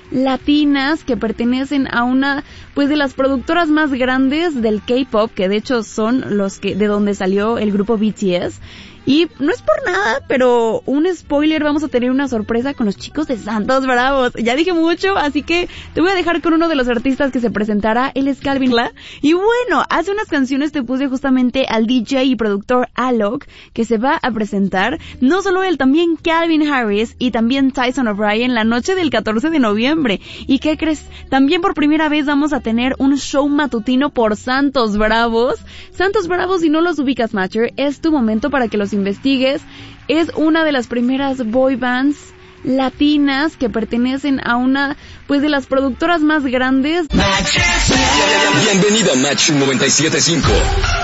latinas que pertenecen a una, pues, de las productoras más grandes del K-pop, que de hecho son los que, de donde salió el grupo BTS. Y no es por nada, pero un spoiler, vamos a tener una sorpresa con los chicos de Santos Bravos. Ya dije mucho, así que te voy a dejar con uno de los artistas que se presentará. Él es Calvin Harris. Y bueno, hace unas canciones te puse justamente al DJ y productor Alok, que se va a presentar. No solo él, también Calvin Harris y también Tyson O'Brien la noche del 14 de noviembre. ¿Y qué crees? También por primera vez vamos a tener un show matutino por Santos Bravos. Santos Bravos, si no los ubicas, Matcher, es tu momento para que los investigues. Es una de las primeras boy bands latinas que pertenecen a una, pues, de las productoras más grandes. Bienvenido a Match 97.5.